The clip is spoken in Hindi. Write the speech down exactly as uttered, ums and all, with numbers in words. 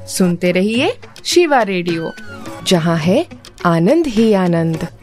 सुनते रहिए शिवा रेडियो, जहाँ है आनंद ही आनंद।